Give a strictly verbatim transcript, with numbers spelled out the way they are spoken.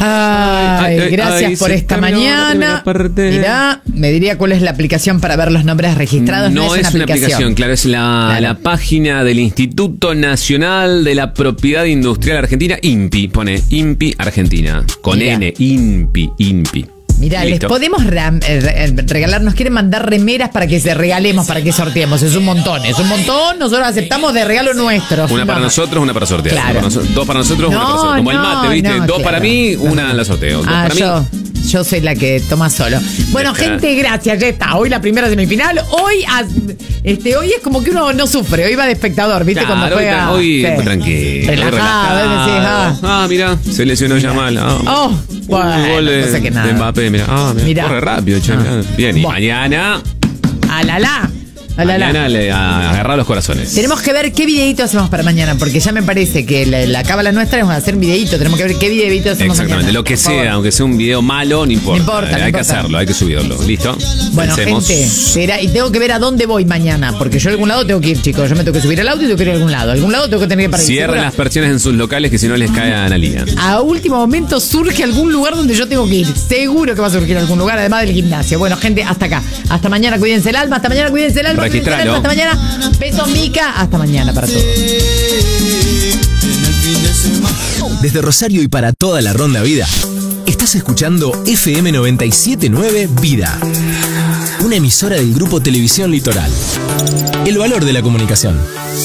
Ay, ay, gracias ay, por esta mañana. Mirá, me diría cuál es la aplicación para ver los nombres registrados. No, no es, es una, aplicación. una aplicación, claro, es la, claro. la página del Instituto Nacional de la Propiedad Industrial Argentina, INPI, pone INPI Argentina, con Mirá. N, INPI, INPI. Mira, les podemos regalar, nos quieren mandar remeras para que se regalemos, para que sorteemos. Es un montón, es un montón. Nosotros aceptamos de regalo nuestro. Una para Vamos. nosotros, una para sortear. Claro. Para noso- dos para nosotros, no, una para sortear. Como no, el mate, ¿viste? No, dos claro. para mí, una la sorteo. Dos ah, para yo, mí. Yo soy la que toma solo. Bueno, está. gente, gracias. Ya está. Hoy la primera semifinal. Hoy, este, hoy es como que uno no sufre. Hoy va de espectador, ¿viste? Claro, Cuando juega. Hoy, sí. hoy tranquilo. Relajado. relajado. Ah, mira, se lesionó Yamal. Ah, oh, bueno, un gol de, no sé que nada. de Mbappé. Mira, ah, mira, Mirá. corre rápido, che, ah. Bien, y bueno. mañana. A la la. Mañana le a agarrar los corazones. Tenemos que ver qué videíto hacemos para mañana, porque ya me parece que la, la cábala nuestra es hacer un videíto. Tenemos que ver qué videíto hacemos Exactamente, mañana, lo que sea, favor. Aunque sea un video malo, no importa. No importa hay no que importa. hacerlo, hay que subirlo. ¿Listo? Bueno, Pensemos. gente, será, y tengo que ver a dónde voy mañana, porque yo a algún lado tengo que ir, chicos. Yo me tengo que subir al auto y tengo que ir a algún lado. A algún lado tengo que tener que parar. Cierren las persianas en sus locales, que si no les cae a Analia. A último momento surge algún lugar donde yo tengo que ir. Seguro que va a surgir algún lugar, además del gimnasio. Bueno, gente, hasta acá. Hasta mañana, cuídense el alma. Hasta mañana, cuídense el alma. Cuídense el alma. Hasta mañana. Besos, Mica. Hasta mañana para todos. Desde Rosario y para toda la Ronda Vida, estás escuchando F M noventa y siete punto nueve Vida, una emisora del Grupo Televisión Litoral. El valor de la comunicación.